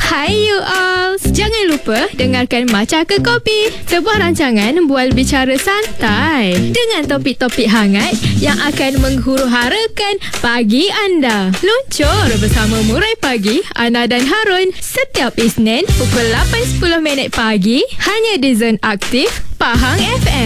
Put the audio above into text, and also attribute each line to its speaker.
Speaker 1: Hai you all. Jangan lupa dengarkan Macah ke Kopi, sebuah rancangan bual bicara santai dengan topik-topik hangat yang akan menghuru-harakan pagi anda. Luncur bersama Murai Pagi, Ana dan Harun setiap Isnin pukul 8.10 pagi hanya di Zone Aktif Pahang FM.